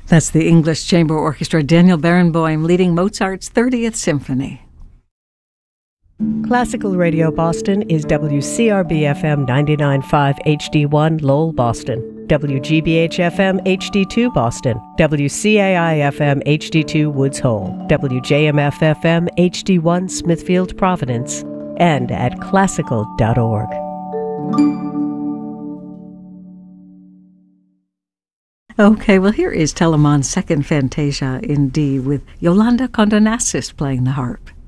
That's the English Chamber Orchestra, Daniel Barenboim leading Mozart's 30th Symphony. Classical Radio Boston is WCRB-FM 99.5 HD1 Lowell, Boston, WGBH-FM HD2 Boston, WCAI-FM HD2 Woods Hole, WJMF-FM HD1 Smithfield, Providence, and at classical.org. Okay, well, here is Telemann's second Fantasia in D with Yolanda Condonassis playing the harp.